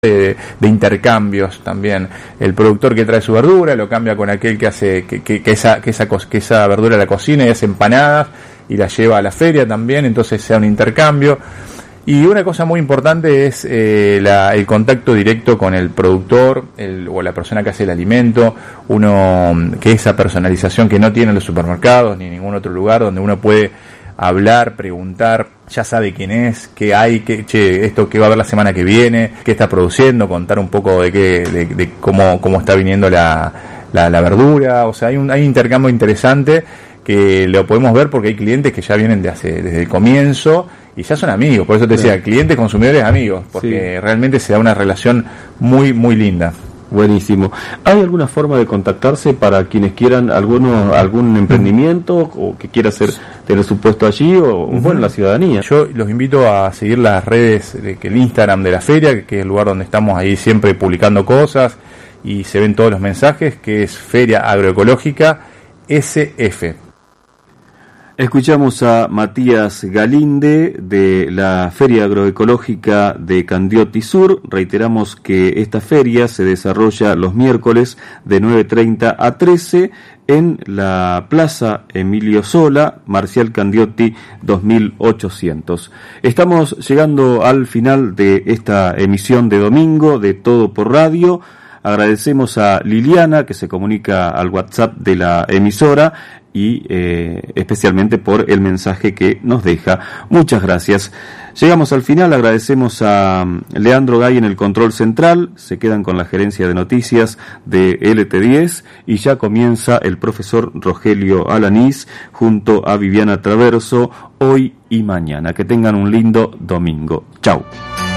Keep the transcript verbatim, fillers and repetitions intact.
De, de intercambios también. El productor que trae su verdura lo cambia con aquel que hace que, que, que, esa, que, esa, que esa verdura la cocina y hace empanadas y la lleva a la feria también, entonces sea un intercambio. Y una cosa muy importante es eh, la, el contacto directo con el productor el, o la persona que hace el alimento, uno que esa personalización que no tienen los supermercados ni en ningún otro lugar, donde uno puede hablar, preguntar, ya sabe quién es, qué hay, qué, che, esto qué va a haber la semana que viene, qué está produciendo, contar un poco de qué, de, de cómo, cómo está viniendo la, la, la verdura. O sea, hay un, hay un intercambio interesante que lo podemos ver porque hay clientes que ya vienen de hace, desde el comienzo y ya son amigos. Por eso te decía, clientes, consumidores, amigos, porque sí, realmente se da una relación muy, muy linda. Buenísimo. ¿Hay alguna forma de contactarse para quienes quieran alguno, algún emprendimiento o que quiera hacer, tener su puesto allí o, uh-huh. bueno, la ciudadanía? Yo los invito a seguir las redes, de, que el Instagram de la feria, que es el lugar donde estamos ahí siempre publicando cosas y se ven todos los mensajes, que es Feria Agroecológica S F. Escuchamos a Matías Galinde de la Feria Agroecológica de Candioti Sur. Reiteramos que esta feria se desarrolla los miércoles de nueve treinta a trece en la Plaza Emilio Sola, Marcial Candioti dos mil ochocientos. Estamos llegando al final de esta emisión de domingo de Todo por Radio. Agradecemos a Liliana, que se comunica al WhatsApp de la emisora, y eh, especialmente por el mensaje que nos deja. Muchas gracias. Llegamos al final, agradecemos a Leandro Gay en el control central, se quedan con la gerencia de noticias de L T diez y ya comienza el profesor Rogelio Alanís junto a Viviana Traverso hoy y mañana. Que tengan un lindo domingo. Chau.